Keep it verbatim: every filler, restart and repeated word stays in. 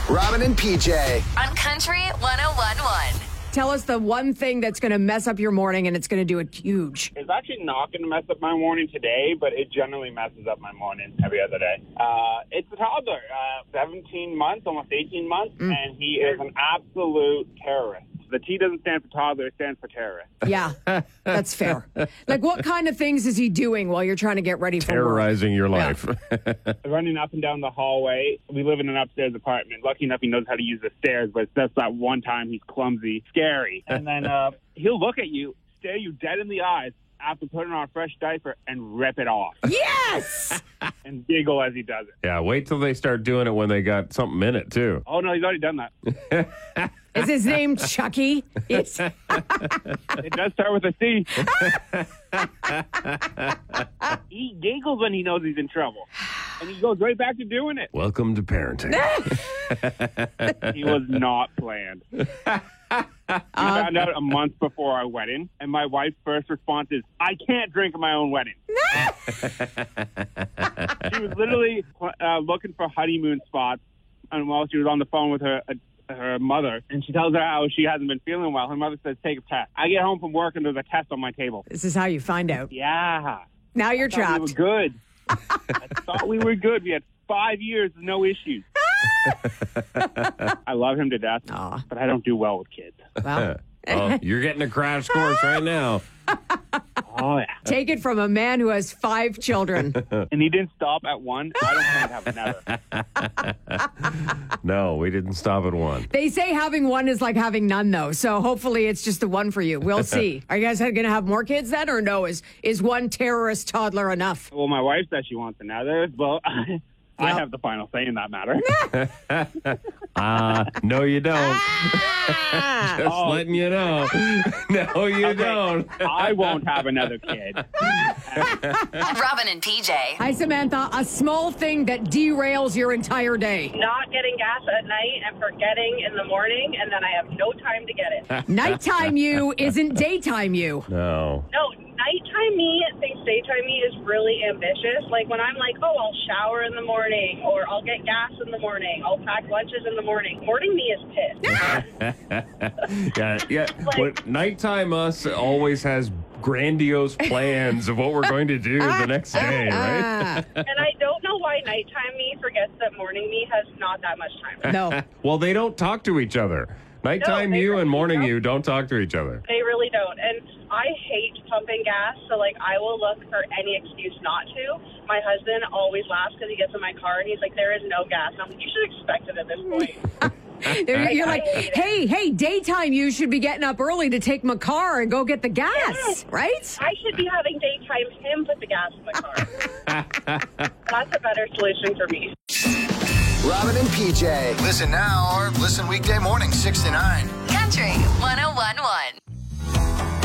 Robin and P J. On Country one oh one point one. Tell us the one thing that's going to mess up your morning, and it's going to do it huge. It's actually not going to mess up my morning today, but it generally messes up my morning every other day. Uh, it's a toddler, uh, seventeen months, almost eighteen months, mm. and he is an absolute terrorist. The T doesn't stand for toddler, it stands for terrorist. Yeah, that's fair. Like, what kind of things is he doing while you're trying to get ready for Terrorizing work? your life. Yeah. Running up and down the hallway. We live in an upstairs apartment. Lucky enough, he knows how to use the stairs, but it's just that one time he's clumsy, scary. And then uh, he'll look at you, stare you dead in the eyes after putting on a fresh diaper and rip it off. Yes! And giggle as he does it. Yeah, wait till they start doing it when they got something in it, too. Oh, no, he's already done that. Is his name Chucky? It's it does start with a C. He giggles when he knows he's in trouble. And he goes right back to doing it. Welcome to parenting. He was not planned. We found out a month before our wedding, and my wife's first response is, I can't drink at my own wedding. She was literally uh, looking for honeymoon spots, and while she was on the phone with her uh, her mother, and she tells her how she hasn't been feeling well. Her mother says, take a test. I get home from work, and there's a test on my table. This is how you find out. Yeah. Now you're I trapped. We were good. I thought we were good. We had five years of no issues. I love him to death, Aww. But I don't do well with kids. Well, oh, you're getting a crash course right now. Oh, yeah. Take it from a man who has five children. And he didn't stop at one. I don't plan to have another. No, we didn't stop at one. They say having one is like having none, though. So hopefully it's just the one for you. We'll see. Are you guys going to have more kids then, or no? Is is one terrorist toddler enough? Well, my wife says she wants another. Well, I, I have the final say in that matter. uh, no, you don't. Ah! Just Oh. letting you know. No, you Okay. don't. I won't have another kid. Robin and P J. Hi, Samantha. A small thing that derails your entire day. Not getting gas at night and forgetting in the morning, and then I have no time to get it. Nighttime you isn't daytime you. No. No, nighttime me thinks daytime me is really ambitious. Like when I'm like, oh, I'll shower in the morning, or I'll get gas in the morning, I'll pack lunches in the morning. Morning me is pissed. yeah, yeah. Like- But nighttime us always has grandiose plans of what we're going to do the next day, right? And I don't know why nighttime me forgets that morning me has not that much time. No. Well, they don't talk to each other. Nighttime they you really and morning don't. you don't talk to each other. They really don't. And I hate pumping gas, so, like, I will look for any excuse not to. My husband always laughs because he gets in my car, and he's like, there is no gas. And I'm like, you should expect it at this point. You're, you're I like, hate it. hey, hey, daytime you should be getting up early to take my car and go get the gas, Yes. right? I should be having daytime him put the gas in the car. That's a better solution for me. Robin and P J. Listen now or listen weekday morning, six to nine. Country one oh one point one.